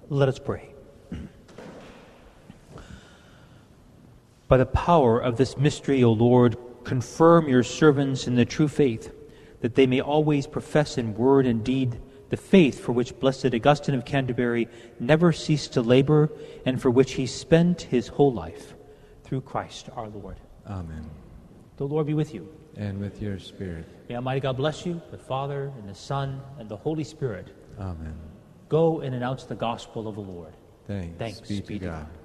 Let us pray. By the power of this mystery, O Lord, confirm your servants in the true faith, that they may always profess in word and deed the faith for which Blessed Augustine of Canterbury never ceased to labor and for which he spent his whole life. Through Christ our Lord. Amen. The Lord be with you. And with your spirit. May Almighty God bless you, the Father, and the Son, and the Holy Spirit. Amen. Go and announce the gospel of the Lord. Thanks be to God.